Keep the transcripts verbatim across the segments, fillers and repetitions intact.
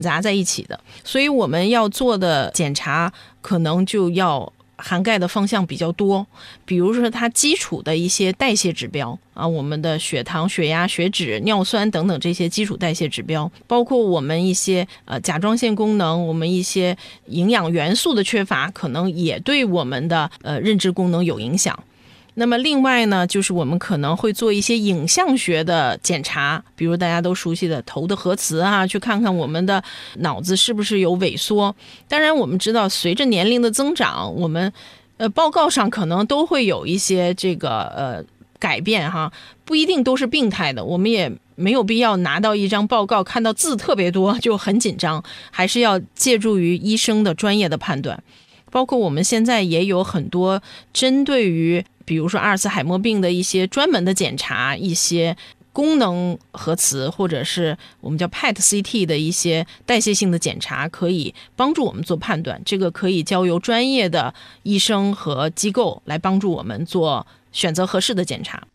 杂在一起的，所以我们要做的检查可能就要涵盖的方向比较多，比如说它基础的一些代谢指标啊，我们的血糖、血压、血脂、尿酸等等这些基础代谢指标，包括我们一些呃甲状腺功能，我们一些营养元素的缺乏，可能也对我们的呃认知功能有影响。那么另外呢，就是我们可能会做一些影像学的检查，比如大家都熟悉的头的核磁啊，去看看我们的脑子是不是有萎缩。当然我们知道随着年龄的增长，我们呃报告上可能都会有一些这个呃改变哈，不一定都是病态的，我们也没有必要拿到一张报告看到字特别多就很紧张，还是要借助于医生的专业的判断。包括我们现在也有很多针对于比如说阿尔茨海默病的一些专门的检查，一些功能核磁或者是我们叫 P E T C T 的一些代谢性的检查，可以帮助我们做判断，这个可以交由专业的医生和机构来帮助我们做选择合适的检查。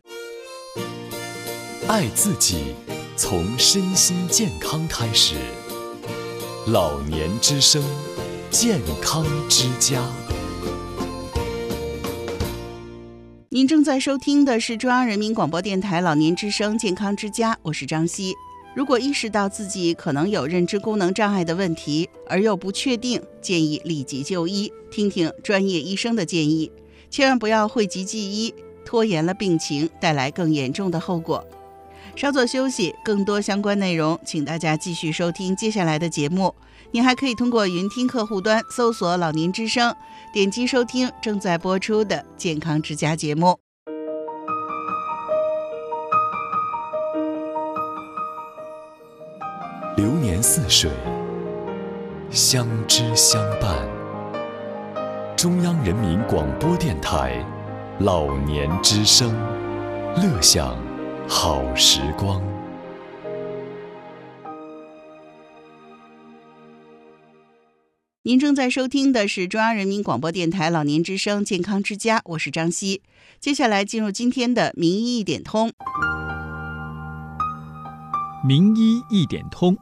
爱自己，从身心健康开始。老年之声，健康之家。 您正在收听的是中央人民广播电台老年之声健康之家，我是张希。如果意识到自己可能有认知功能障碍的问题，而又不确定，建议立即就医，听听专业医生的建议，千万不要讳疾忌医，拖延了病情，带来更严重的后果。稍作休息，更多相关内容请大家继续收听接下来的节目。您还可以通过云听客户端搜索老年之声，点击收听正在播出的健康之家节目。 流年似水，相知相伴。中央人民广播电台老年之声，乐享好时光。 您正在收听的是中央人民广播电台老年之声健康之家，我是张希。接下来进入今天的名医一点通。 名医一点通。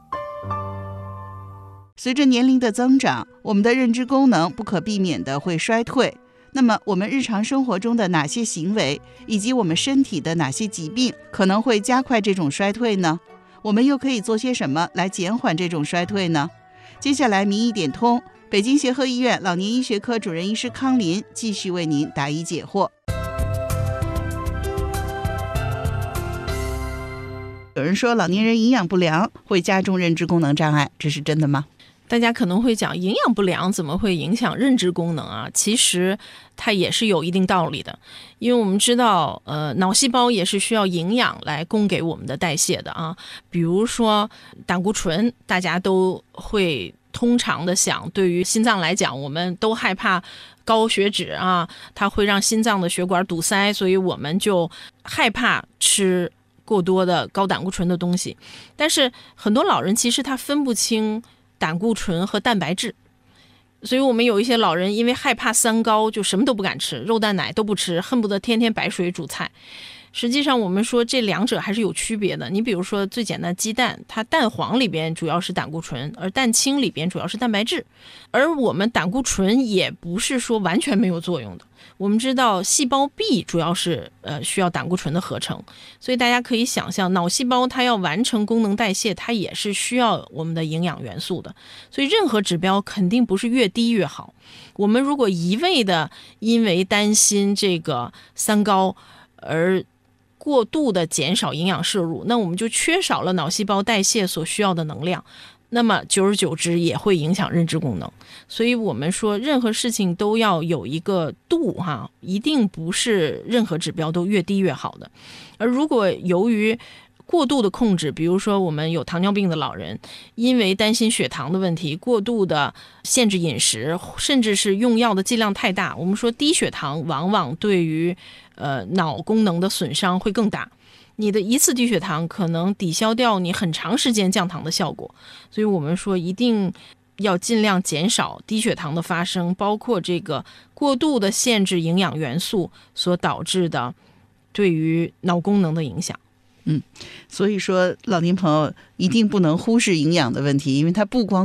随着年龄的增长，我们的认知功能不可避免的会衰退。那么我们日常生活中的哪些行为，以及我们身体的哪些疾病可能会加快这种衰退呢？我们又可以做些什么来减缓这种衰退呢？接下来名医点通，北京协和医院老年医学科主任医师康林继续为您答疑解惑。有人说老年人营养不良会加重认知功能障碍，这是真的吗？ 大家可能会讲，营养不良怎么会影响认知功能啊？其实它也是有一定道理的，因为我们知道呃，脑细胞也是需要营养来供给我们的代谢的啊。比如说胆固醇，大家都会通常的想，对于心脏来讲，我们都害怕高血脂啊，它会让心脏的血管堵塞，所以我们就害怕吃过多的高胆固醇的东西。但是很多老人其实他分不清胆固醇和蛋白质，所以我们有一些老人因为害怕三高，就什么都不敢吃，肉蛋奶都不吃，恨不得天天白水煮菜。实际上我们说这两者还是有区别的。你比如说最简单鸡蛋，它蛋黄里边主要是胆固醇，而蛋清里边主要是蛋白质。而我们胆固醇也不是说完全没有作用的，我们知道细胞壁主要是呃需要胆固醇的合成，所以大家可以想象脑细胞它要完成功能代谢，它也是需要我们的营养元素的。所以任何指标肯定不是越低越好。我们如果一味的因为担心这个三高而过度的减少营养摄入，那我们就缺少了脑细胞代谢所需要的能量，那么久而久之也会影响认知功能。所以我们说任何事情都要有一个度哈，一定不是任何指标都越低越好的。而如果由于过度的控制，比如说我们有糖尿病的老人，因为担心血糖的问题，过度的限制饮食，甚至是用药的剂量太大，我们说低血糖往往对于呃脑功能的损伤会更大。你的一次低血糖可能抵消掉你很长时间降糖的效果，所以我们说一定要尽量减少低血糖的发生，包括这个过度的限制营养元素所导致的对于脑功能的影响。 所以说老年朋友一定不能忽视营养的问题，因为它不光